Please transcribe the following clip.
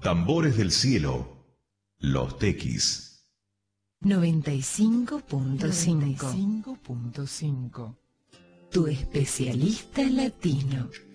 Tambores del Cielo, Los Tequis. 95.5. Tu especialista latino.